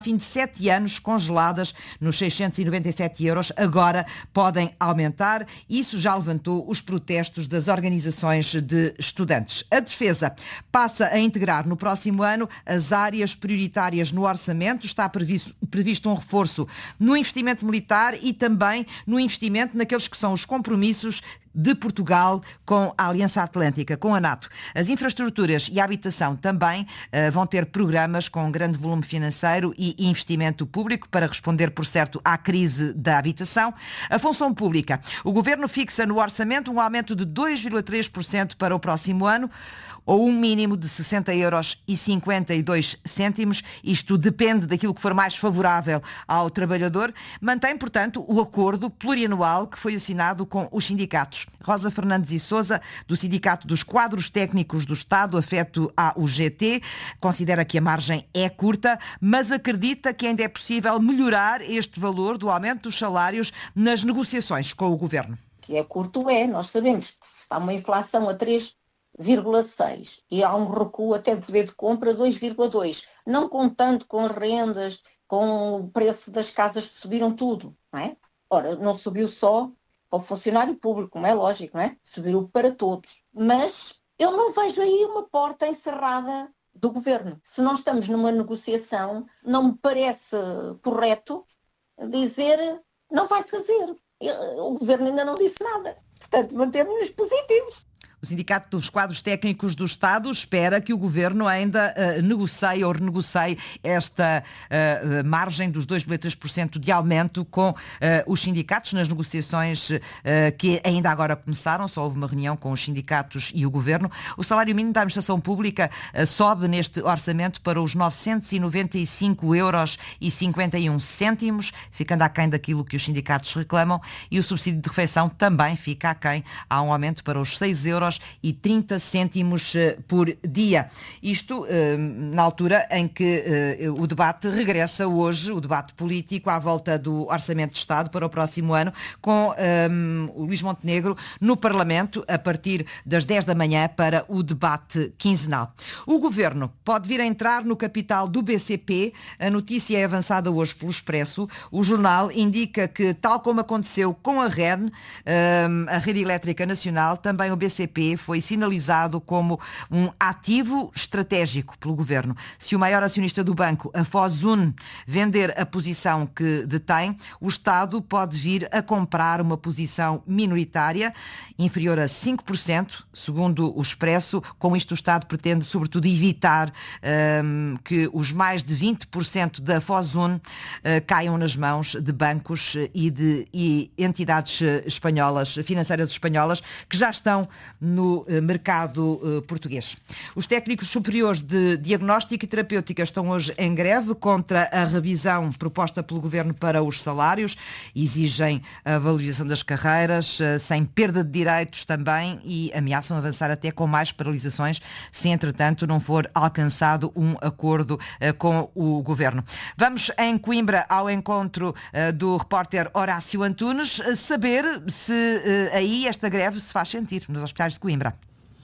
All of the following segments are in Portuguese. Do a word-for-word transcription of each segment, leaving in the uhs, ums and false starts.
fim de sete anos congeladas nos seiscentos e noventa e sete euros, agora podem aumentar. Isso já levantou os protestos das organizações de estudantes. A Defesa passa a integrar no próximo ano as áreas prioritárias no orçamento. Está previsto, previsto um reforço no investimento militar e também no investimento naqueles que são os compromissos de Portugal com a Aliança Atlântica, com a NATO. As infraestruturas e a habitação também uh, vão ter programas com um grande volume financeiro e investimento público para responder, por certo, à crise da habitação. A função pública. O Governo fixa no orçamento um aumento de dois vírgula três por cento para o próximo ano, ou um mínimo de sessenta euros e cinquenta e dois cêntimos. Isto depende daquilo que for mais favorável ao trabalhador. Mantém, portanto, o acordo plurianual que foi assinado com os sindicatos. Rosa Fernandes e Sousa, do Sindicato dos Quadros Técnicos do Estado, afeto à U G T, considera que a margem é curta, mas acredita que ainda é possível melhorar este valor do aumento dos salários nas negociações com o Governo. Que é curto é, nós sabemos que se está uma inflação a três vírgula seis e há um recuo até de poder de compra dois vírgula dois, não contando com as rendas, com o preço das casas que subiram tudo, não é? Ora, não subiu só para o funcionário público, como é lógico, não é? Subiu para todos. Mas eu não vejo aí uma porta encerrada do Governo. Se não estamos numa negociação, não me parece correto dizer não vai fazer. O Governo ainda não disse nada. Portanto, mantemos-nos positivos. O Sindicato dos Quadros Técnicos do Estado espera que o Governo ainda uh, negocie ou renegocie esta uh, margem dos dois vírgula três por cento de aumento com uh, os sindicatos nas negociações uh, que ainda agora começaram. Só houve uma reunião com os sindicatos e o Governo. O salário mínimo da administração pública uh, sobe neste orçamento para os novecentos e noventa e cinco euros e cinquenta e um cêntimos, ficando aquém daquilo que os sindicatos reclamam, e o subsídio de refeição também fica aquém. Há um aumento para os seis euros e trinta cêntimos por dia. Isto na altura em que o debate regressa hoje, o debate político à volta do Orçamento de Estado para o próximo ano, com um, o Luís Montenegro no Parlamento a partir das dez da manhã para o debate quinzenal. O Governo pode vir a entrar no capital do B C P. A notícia é avançada hoje pelo Expresso. O jornal indica que, tal como aconteceu com a R E N, um, a Rede Elétrica Nacional, também o B C P foi sinalizado como um ativo estratégico pelo Governo. Se o maior acionista do banco, a Fosun, vender a posição que detém, o Estado pode vir a comprar uma posição minoritária inferior a cinco por cento, segundo o Expresso. Com isto o Estado pretende, sobretudo, evitar um, que os mais de vinte por cento da Fosun uh, caiam nas mãos de bancos e de e entidades espanholas, financeiras espanholas, que já estão no mercado uh, português. Os técnicos superiores de diagnóstico e terapêutica estão hoje em greve contra a revisão proposta pelo Governo para os salários. Exigem a valorização das carreiras, uh, sem perda de direitos também, e ameaçam avançar até com mais paralisações se, entretanto, não for alcançado um acordo uh, com o Governo. Vamos em Coimbra ao encontro uh, do repórter Horácio Antunes, uh, saber se uh, aí esta greve se faz sentir nos hospitais de Coimbra.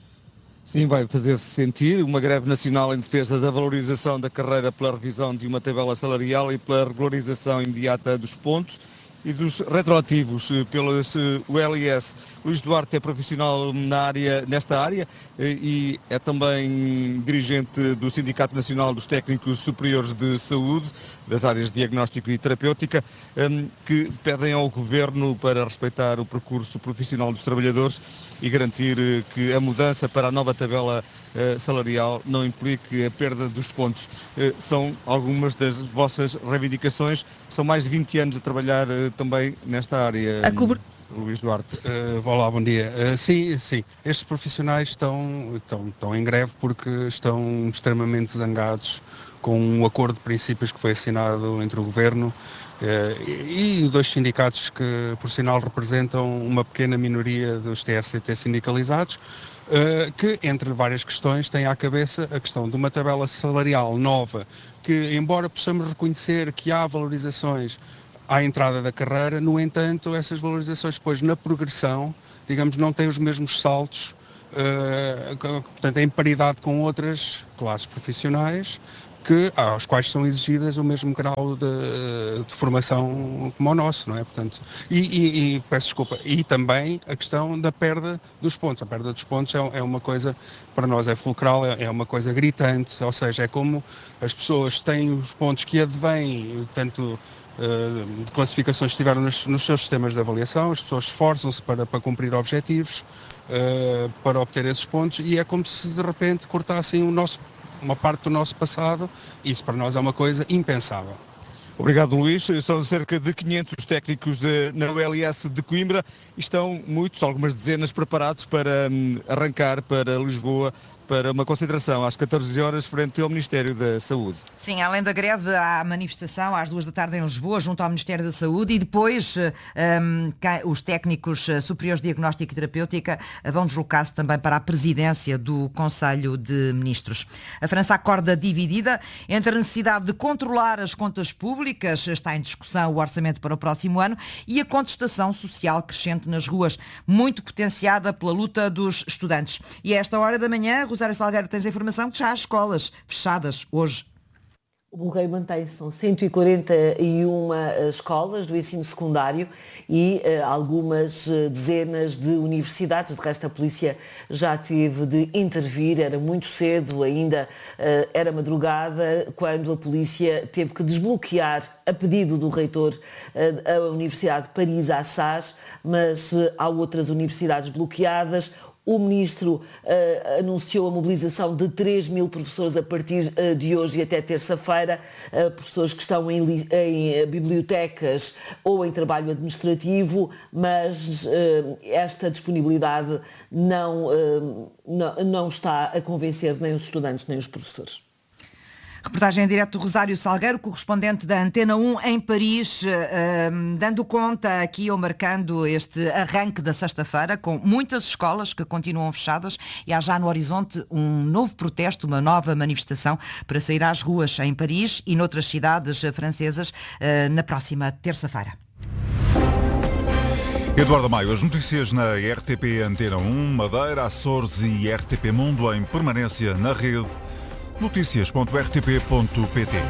Sim, vai fazer-se sentir uma greve nacional em defesa da valorização da carreira pela revisão de uma tabela salarial e pela regularização imediata dos pontos e dos retroativos pelas U L I S. Luís Duarte é profissional na área, nesta área e é também dirigente do Sindicato Nacional dos Técnicos Superiores de Saúde, das áreas de diagnóstico e terapêutica, que pedem ao Governo para respeitar o percurso profissional dos trabalhadores e garantir que a mudança para a nova tabela salarial não implique a perda dos pontos. São algumas das vossas reivindicações. São mais de vinte anos a trabalhar também nesta área. A cobr... Luís Duarte. Uh, olá, bom dia. Uh, sim, sim. Estes profissionais estão, estão, estão em greve porque estão extremamente zangados com um acordo de princípios que foi assinado entre o Governo uh, e dois sindicatos que, por sinal, representam uma pequena minoria dos T S C T sindicalizados, uh, que, entre várias questões, tem à cabeça a questão de uma tabela salarial nova, que, embora possamos reconhecer que há valorizações à entrada da carreira, no entanto, essas valorizações depois na progressão, digamos, não têm os mesmos saltos, uh, portanto, em paridade com outras classes profissionais que, aos quais são exigidas o mesmo grau de, de formação como o nosso, não é? Portanto, e, e, e peço desculpa, e também a questão da perda dos pontos. A perda dos pontos é, é uma coisa, para nós é fulcral, é, é uma coisa gritante, ou seja, é como as pessoas têm os pontos que advêm, tanto uh, de classificações que tiveram nos, nos seus sistemas de avaliação, as pessoas esforçam-se para, para cumprir objetivos, uh, para obter esses pontos, e é como se de repente cortassem o nosso, uma parte do nosso passado. Isso para nós é uma coisa impensável. Obrigado, Luís. São cerca de quinhentos técnicos de, na U L S de Coimbra e estão muitos, algumas dezenas, preparados para hum, arrancar para Lisboa para uma concentração às catorze horas frente ao Ministério da Saúde. Sim, além da greve, há manifestação às duas da tarde em Lisboa, junto ao Ministério da Saúde, e depois um, os técnicos superiores de diagnóstica e terapêutica vão deslocar-se também para a presidência do Conselho de Ministros. A França acorda dividida entre a necessidade de controlar as contas públicas, está em discussão o orçamento para o próximo ano, e a contestação social crescente nas ruas, muito potenciada pela luta dos estudantes. E a esta hora da manhã, Rosário Salgueiro, tens a informação que já há escolas fechadas hoje. O bloqueio mantém-se, são cento e quarenta e uma escolas do ensino secundário e uh, algumas uh, dezenas de universidades. De resto, a polícia já teve de intervir, era muito cedo, ainda uh, era madrugada, quando a polícia teve que desbloquear, a pedido do reitor, uh, a Universidade de Paris-Assas, mas uh, há outras universidades bloqueadas. O Ministro uh, anunciou a mobilização de três mil professores a partir uh, de hoje e até terça-feira, uh, professores que estão em, em uh, bibliotecas ou em trabalho administrativo, mas uh, esta disponibilidade não, uh, não, não está a convencer nem os estudantes nem os professores. Reportagem em direto do Rosário Salgueiro, correspondente da Antena um em Paris, dando conta aqui ou marcando este arranque da sexta-feira, com muitas escolas que continuam fechadas, e há já no horizonte um novo protesto, uma nova manifestação para sair às ruas em Paris e noutras cidades francesas na próxima terça-feira. Eduardo Amaio, as notícias na R T P Antena um, Madeira, Açores e R T P Mundo em permanência na rede. Notícias ponto r t p ponto p t.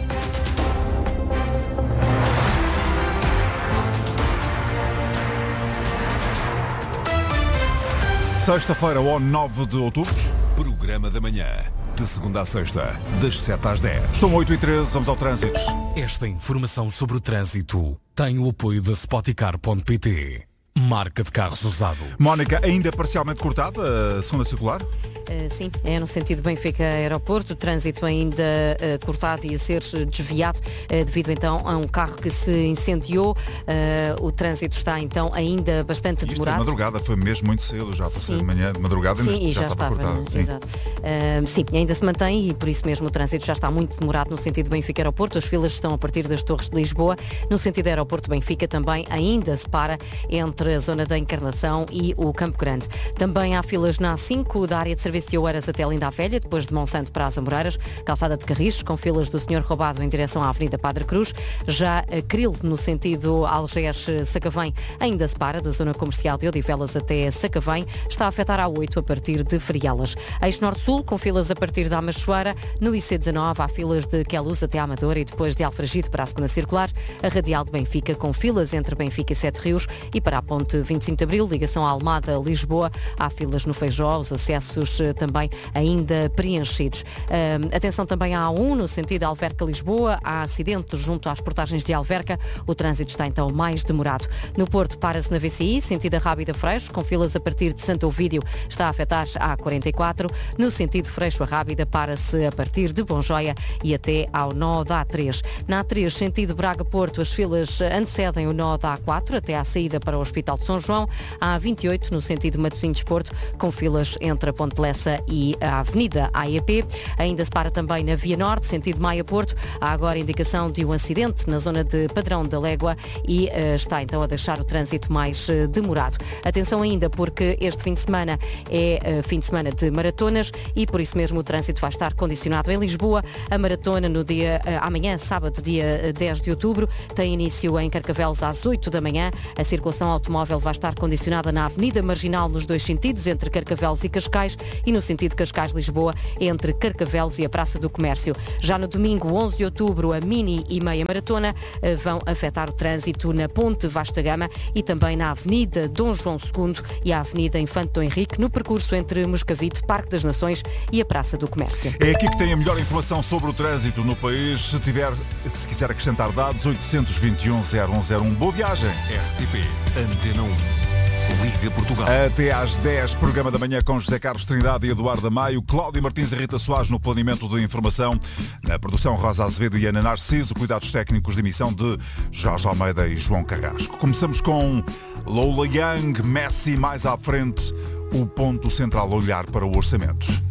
Sexta-feira, ou nove de outubro. Programa da manhã, de segunda a sexta, das sete às dez. São oito e treze, vamos ao trânsito. Esta informação sobre o trânsito tem o apoio da Spoticar ponto p t. Marca de carros usado. Mónica, ainda parcialmente cortada a segunda circular? Uh, sim, é no sentido Benfica-Aeroporto, o trânsito ainda uh, cortado e a ser desviado uh, devido então a um carro que se incendiou. Uh, o trânsito está então ainda bastante Isto demorado. De madrugada foi mesmo muito cedo, já passei de manhã de madrugada, sim, mas e já, já estava, estava cortado. Sim. Exato. Uh, sim, ainda se mantém e por isso mesmo o trânsito já está muito demorado no sentido Benfica-Aeroporto. As filas estão a partir das Torres de Lisboa. No sentido Aeroporto-Benfica também ainda se para entre a zona da Encarnação e o Campo Grande. Também há filas na A cinco, da área de serviço de Oeiras até Linda a Velha, depois de Monsanto para as Amoreiras, calçada de Carris, com filas do senhor Roubado em direção à Avenida Padre Cruz. Já a Cril, no sentido Algés-Sacavém, ainda se para, da zona comercial de Odivelas até Sacavém. Está a afetar a oito a partir de Frielas. Eixo Norte-Sul, com filas a partir da Amachoeira. No I C dezanove há filas de Queluz até Amadora e depois de Alfragide para a segunda circular. A Radial de Benfica, com filas entre Benfica e Sete Rios, e para a ponte vinte e cinco de Abril, ligação à Almada-Lisboa, há filas no Feijó, os acessos uh, também ainda preenchidos. Uh, atenção também à A um, no sentido Alverca-Lisboa, há acidente junto às portagens de Alverca, o trânsito está então mais demorado. No Porto, para-se na V C I, sentido Rábida-Freixo, com filas a partir de Santo Ovídio, está a afetar a A quarenta e quatro, no sentido Freixo-Rábida, para-se a partir de Bonjoia e até ao nó da A três. Na A três, sentido Braga-Porto, as filas antecedem o nó da A quatro, até à saída para o Hospital de São João. A A vinte e oito, no sentido Matosinhos-Porto, com filas entre a Ponte Lessa e a Avenida A E P. Ainda se para também na Via Norte, sentido Maia-Porto. Há agora indicação de um acidente na zona de Padrão da Légua e uh, está então a deixar o trânsito mais uh, demorado. Atenção ainda, porque este fim de semana é uh, fim de semana de maratonas e por isso mesmo o trânsito vai estar condicionado. Em Lisboa, a maratona no dia uh, amanhã, sábado, dia dez de outubro, tem início em Carcavelos às oito da manhã. A circulação automóvel automóvel vai estar condicionada na Avenida Marginal nos dois sentidos, entre Carcavelos e Cascais, e no sentido Cascais-Lisboa, entre Carcavelos e a Praça do Comércio. Já no domingo, onze de outubro, a mini e meia maratona vão afetar o trânsito na Ponte Vasta Gama e também na Avenida Dom João segundo e a Avenida Infante Dom Henrique, no percurso entre Moscavide, Parque das Nações e a Praça do Comércio. É aqui que tem a melhor informação sobre o trânsito no país. Se tiver, se quiser acrescentar dados, oitocentos e vinte e um, zero um zero um. Boa viagem. R T P Antena um. Liga Portugal. Até às dez, programa da manhã com José Carlos Trindade e Eduardo Amaio, Cláudio Martins e Rita Soares no planeamento de informação, na produção Rosa Azevedo e Ana Narciso, cuidados técnicos de emissão de Jorge Almeida e João Carrasco. Começamos com Lola Young, Messi mais à frente, o ponto central a olhar para o orçamento.